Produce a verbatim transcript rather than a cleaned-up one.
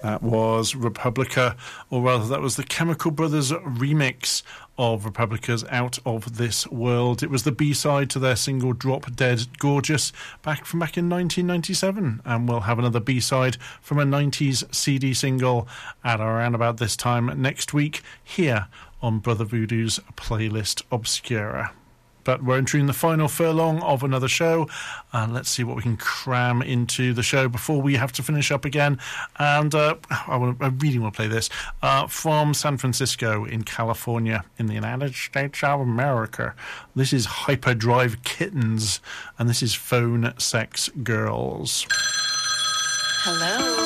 That was Republica, or rather that was the Chemical Brothers remix of Republica's Out of This World. It was the B-side to their single Drop Dead Gorgeous back from back in nineteen ninety-seven, and we'll have another B-side from a nineties C D single at around about this time next week here on Brother Voodoo's Playlist Obscura. But we're entering the final furlong of another show. Uh, let's see what we can cram into the show before we have to finish up again. And uh, I, want, I really want to play this. Uh, from San Francisco in California in the United States of America. This is Hyperdrive Kittens, and this is Phone Sex Girls. Hello.